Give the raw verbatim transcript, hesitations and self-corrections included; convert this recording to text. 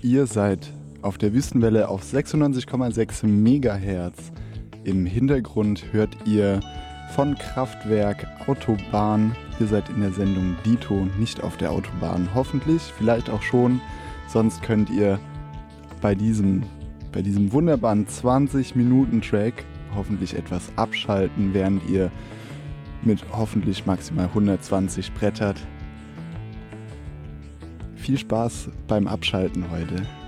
Ihr seid auf der Wüstenwelle auf sechsundneunzig Komma sechs Megahertz. Im Hintergrund hört ihr von Kraftwerk Autobahn. Ihr seid in der Sendung Dito, nicht auf der Autobahn. Hoffentlich, vielleicht auch schon. Sonst könnt ihr bei diesem, bei diesem wunderbaren zwanzig-Minuten-Track hoffentlich etwas abschalten, während ihr mit hoffentlich maximal hundertzwanzig brettert. Viel Spaß beim Abschalten heute.